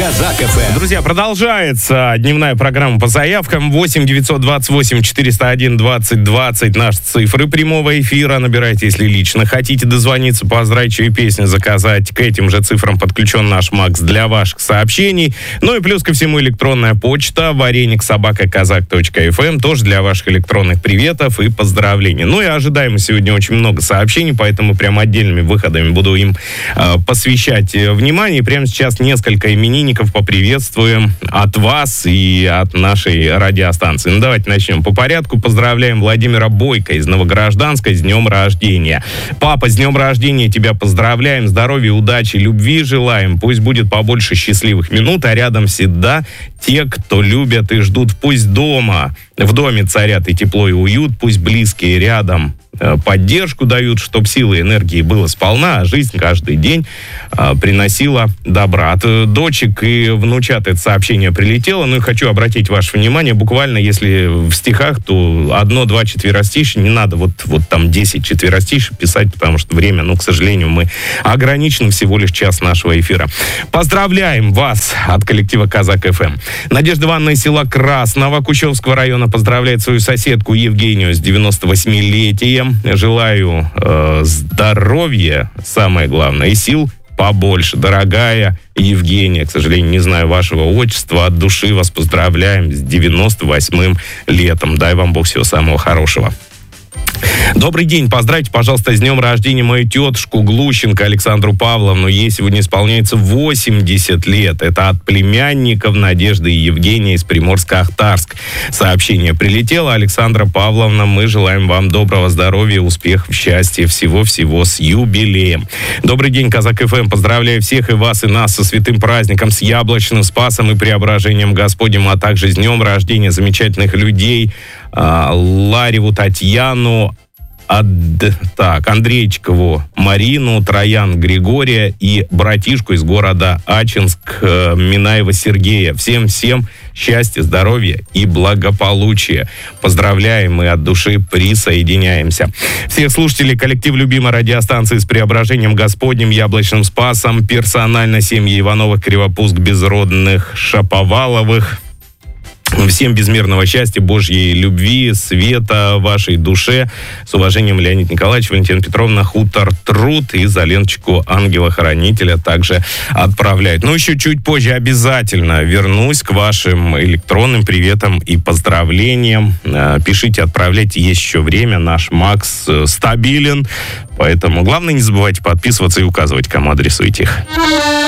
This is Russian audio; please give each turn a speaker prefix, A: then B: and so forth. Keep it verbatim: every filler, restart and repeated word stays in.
A: Казак эф эм.
B: Друзья, продолжается дневная программа по заявкам. восемь девятьсот двадцать восемь четыреста один двадцать двадцать. Наши цифры прямого эфира. Набирайте, если лично хотите дозвониться, поздравить, чью песню заказать. К этим же цифрам подключен наш Макс для ваших сообщений. Ну и плюс ко всему электронная почта вареник собака казак точка эф эм. Тоже для ваших электронных приветов и поздравлений. Ну и ожидаем сегодня очень много сообщений, поэтому прям отдельными выходами буду им э, посвящать внимание. Прямо сейчас несколько именинников поприветствуем от вас и от нашей радиостанции. Ну, давайте начнем по порядку. Поздравляем Владимира Бойко из Новогражданска с днем рождения. Папа, с днем рождения тебя поздравляем. Здоровья, удачи, любви желаем. Пусть будет побольше счастливых минут, а рядом всегда те, кто любят и ждут. Пусть дома, в доме царят и тепло, и уют. Пусть близкие рядом поддержку дают, чтобы силы и энергии было сполна, а жизнь каждый день а, приносила добра. От дочек и внучат это сообщение прилетело. Ну и хочу обратить ваше внимание, буквально, если в стихах, то одно-два четверостишья, не надо вот, вот там десять четверостишей писать, потому что время, ну, к сожалению, мы ограничены всего лишь час нашего эфира. Поздравляем вас от коллектива Казак эф эм. Надежда Ивановна из села Красного Кущевского района поздравляет свою соседку Евгению с девяносто восьмилетием. Желаю э, здоровья, самое главное, и сил побольше. Дорогая Евгения, к сожалению, не знаю вашего отчества, от души вас поздравляем с девяносто восьмым летом. Дай вам Бог всего самого хорошего. Добрый день, поздравьте, пожалуйста, с днем рождения мою тетушку Глущенко Александру Павловну. Ей сегодня исполняется восемьдесят лет. Это от племянников Надежды и Евгения из Приморска-Ахтарск. Сообщение прилетело. Александра Павловна, мы желаем вам доброго здоровья, успехов, счастья, всего-всего с юбилеем. Добрый день, Казак эф эм. Поздравляю всех и вас, и нас со святым праздником, с яблочным Спасом и Преображением Господним, а также с днем рождения замечательных людей. Лареву Татьяну, Ад... так, Андрейчикову Марину, Троян Григория и братишку из города Ачинск Минаева Сергея. Всем-всем счастья, здоровья и благополучия. Поздравляем и от души присоединяемся. Всех слушателей коллектив любимой радиостанции с Преображением Господним, Яблочным Спасом, персонально семьи Ивановых, Кривопуск, Безродных, Шаповаловых. Всем безмерного счастья, Божьей любви, света вашей душе. С уважением, Леонид Николаевич, Валентина Петровна, Хутор Труд и за ленточку ангела-хранителя также отправляют. Ну, еще чуть позже обязательно вернусь к вашим электронным приветам и поздравлениям. Пишите, отправляйте, есть еще время. Наш Макс стабилен, поэтому главное не забывайте подписываться и указывать, кому адресуете их.